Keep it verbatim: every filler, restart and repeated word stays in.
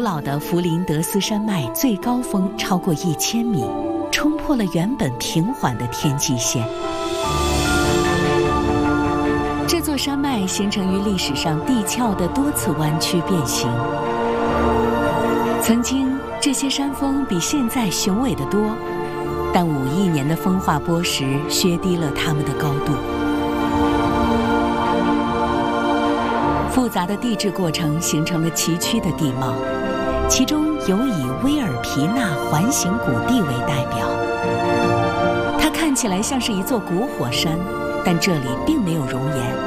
老的弗林德斯山脉最高峰超过一千米，冲破了原本平缓的天际线。这座山脉形成于历史上地壳的多次弯曲变形。曾经，这些山峰比现在雄伟得多，但五亿年的风化剥蚀削低了它们的高度。复杂的地质过程形成了崎岖的地貌，其中有以威尔皮纳环形谷地为代表。它看起来像是一座古火山，但这里并没有熔岩，